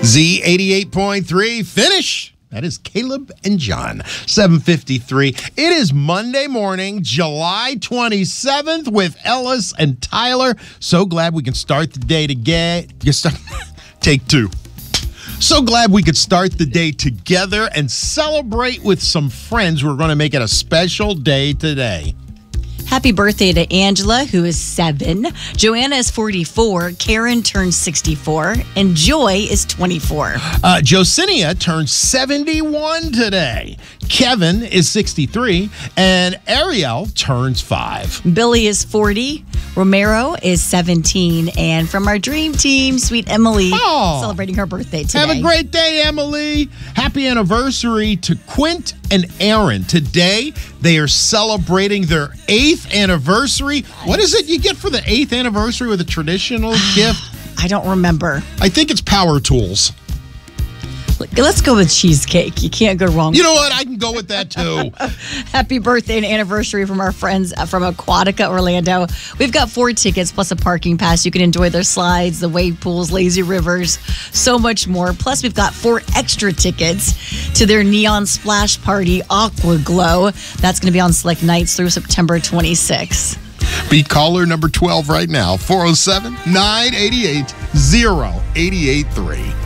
Z88.3 finish. That is Caleb and John. 7:53. It is Monday morning, July 27th with Ellis and Tyler. So glad we can start the day together. Take two. So glad we could start the day together and celebrate with some friends. We're going to make it a special day today. Happy birthday to Angela, who is 7. Joanna is 44. Karen turns 64. And Joy is 24. Josinia turns 71 today. Kevin is 63. And Ariel turns 5. Billy is 40. Romero is 17. And from our dream team, sweet Emily, celebrating her birthday today. Have a great day, Emily. Happy anniversary to Quint and Aaron. Today, they are celebrating their 8th anniversary. What is it you get for the 8th anniversary with a traditional gift? I don't remember. I think it's power tools. Let's go with cheesecake. You can't go wrong. You know what? I can go with that too. Happy birthday and anniversary from our friends from Aquatica Orlando. We've got 4 tickets plus a parking pass. You can enjoy their slides, the wave pools, lazy rivers, so much more. Plus, we've got 4 extra tickets to their Neon Splash Party Aqua Glow. That's going to be on select nights through September 26th. Beat caller number 12 right now, 407-988-0883.